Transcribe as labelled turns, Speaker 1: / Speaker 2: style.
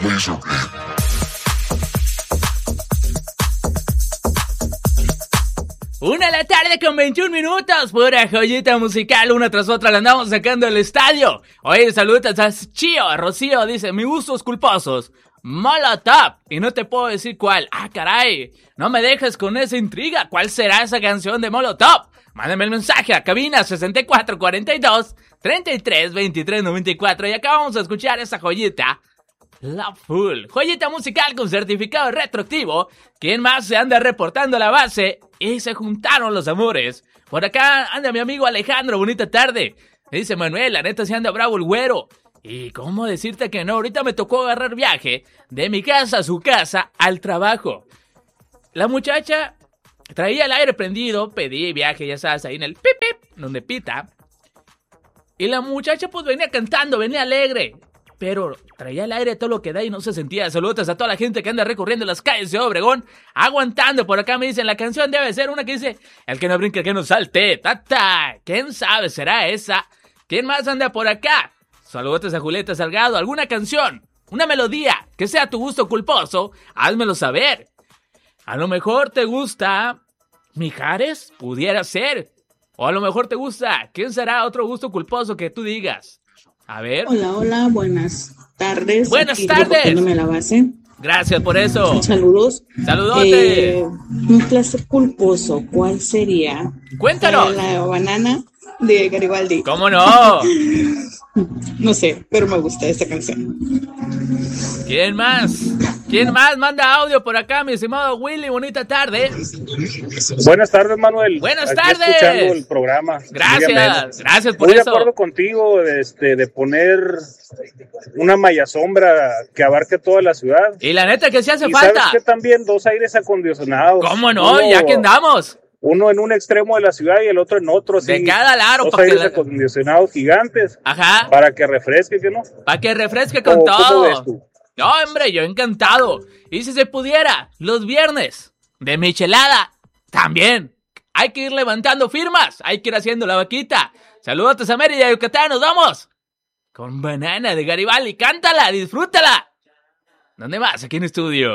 Speaker 1: Una de la tarde con 21 minutos, pura joyita musical, una tras otra la andamos sacando del estadio. Oye, saludos a Chío, a Rocío, dice, mis gustos culposos, Molotov, y no te puedo decir cuál. Ah, caray, no me dejes con esa intriga, ¿cuál será esa canción de Molotov? Mándame el mensaje a cabina 6442-332394 y acá vamos a escuchar esa joyita. Loveful, joyita musical con certificado retroactivo. ¿Quién más se anda reportando a la base? Y se juntaron los amores. Por acá anda mi amigo Alejandro, bonita tarde. Me dice Manuel, la neta se anda bravo el güero. Y cómo decirte que no, ahorita me tocó agarrar viaje de mi casa a su casa al trabajo. La muchacha traía el aire prendido, pedí viaje, ya sabes, ahí en el pip pip, donde pita. Y la muchacha pues venía cantando, venía alegre. Pero traía el aire todo lo que da y no se sentía. Saludos a toda la gente que anda recorriendo las calles de Obregón, aguantando. Por acá me dicen, la canción debe ser una que dice, el que no brinque, el que no salte, tata. ¿Quién sabe? ¿Será esa? ¿Quién más anda por acá? Saludos a Julieta Salgado. ¿Alguna canción? Una melodía que sea tu gusto culposo, házmelo saber. A lo mejor te gusta Mijares, pudiera ser. O a lo mejor te gusta, ¿quién será otro gusto culposo que tú digas? A ver.
Speaker 2: Hola, buenas tardes.
Speaker 1: Buenas
Speaker 2: aquí
Speaker 1: tardes.
Speaker 2: La base.
Speaker 1: Gracias por eso.
Speaker 2: Saludos.
Speaker 1: Saludote.
Speaker 2: Un placer culposo, ¿cuál sería?
Speaker 1: Cuéntanos.
Speaker 2: La banana de Garibaldi.
Speaker 1: ¿Cómo no?
Speaker 2: No sé, pero me gusta esta canción.
Speaker 1: ¿Quién más? ¿Quién más manda audio por acá, mi estimado Willy? Bonita tarde.
Speaker 3: Buenas tardes, Manuel.
Speaker 1: Buenas
Speaker 3: aquí
Speaker 1: tardes.
Speaker 3: Escuchando el programa.
Speaker 1: Gracias por
Speaker 3: Estoy
Speaker 1: eso.
Speaker 3: de acuerdo contigo de poner una malla sombra que abarque toda la ciudad.
Speaker 1: Y la neta que sí hace
Speaker 3: y
Speaker 1: falta.
Speaker 3: ¿Sabes qué? También 2 aires acondicionados.
Speaker 1: ¿Cómo no? Ya que andamos.
Speaker 3: Uno en un extremo de la ciudad y el otro en otro.
Speaker 1: De
Speaker 3: sí.
Speaker 1: cada lado.
Speaker 3: 2 aires acondicionados gigantes.
Speaker 1: Ajá.
Speaker 3: Para que refresque, ¿que no?
Speaker 1: Para que refresque con todo.
Speaker 3: ¿Cómo ves tú?
Speaker 1: No, hombre, yo encantado. Y si se pudiera, los viernes de michelada, también. Hay que ir levantando firmas. Hay que ir haciendo la vaquita. Saludos a Mérida, Yucatán. Nos vamos con Banana de Garibaldi. Cántala, disfrútala. ¿Dónde vas? Aquí en estudio.